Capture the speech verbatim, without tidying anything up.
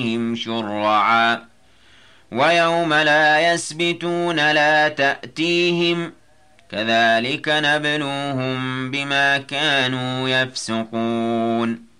بِهِمْ شُرَّعَاءَ وَيَوْمَ لَا يَسْبِتُونَ لَا تَأْتِيهِمْ كَذَلِكَ نَبْلُوهُم بِمَا كَانُوا يَفْسُقُونَ